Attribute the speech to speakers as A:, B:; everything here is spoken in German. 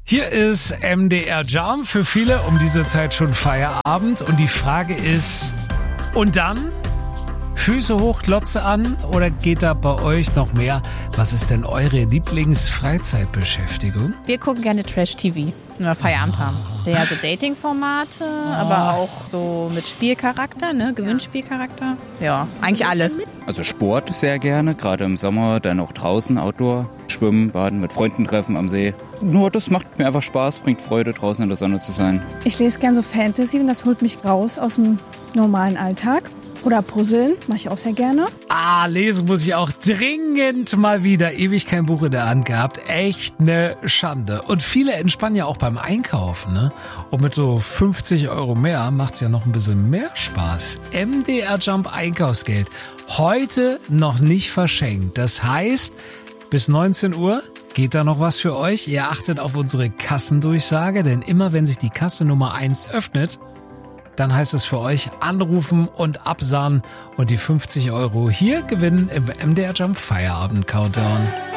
A: Hier ist MDR Jam, für viele um diese Zeit schon Feierabend und die Frage ist, und dann? Füße hoch, Glotze an oder geht da bei euch noch mehr? Was ist denn eure Lieblingsfreizeitbeschäftigung?
B: Wir gucken gerne Trash-TV, wenn wir Feierabend haben. Ja, so Dating-Formate, aber auch so mit Spielcharakter, ne? Gewinnspielcharakter. Ja, eigentlich alles.
C: Also Sport sehr gerne, gerade im Sommer, dann auch draußen, Outdoor, schwimmen, baden, mit Freunden treffen am See. Nur das macht mir einfach Spaß, bringt Freude, draußen in der Sonne zu sein.
D: Ich lese gern so Fantasy und das holt mich raus aus dem normalen Alltag. Oder Puzzeln, mache ich auch sehr gerne.
A: Lesen muss ich auch dringend mal wieder. Ewig kein Buch in der Hand gehabt. Echt eine Schande. Und viele entspannen ja auch beim Einkaufen, ne? Und mit so 50 € mehr macht's ja noch ein bisschen mehr Spaß. MDR Jump Einkaufsgeld. Heute noch nicht verschenkt. Das heißt, bis 19 Uhr geht da noch was für euch. Ihr achtet auf unsere Kassendurchsage, denn immer wenn sich die Kasse Nummer 1 öffnet, dann heißt es für euch anrufen und absahnen und die 50 € hier gewinnen im MDR Jump Feierabend Countdown.